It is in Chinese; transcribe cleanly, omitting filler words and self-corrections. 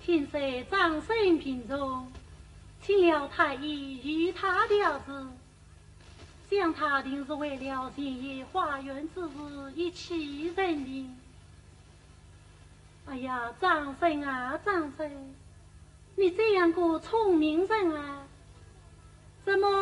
听说张生平中请了太医与他调子，想他定是为了前夜花园之事一起人命。哎呀，张生啊，张生，你这样个聪明人啊，怎么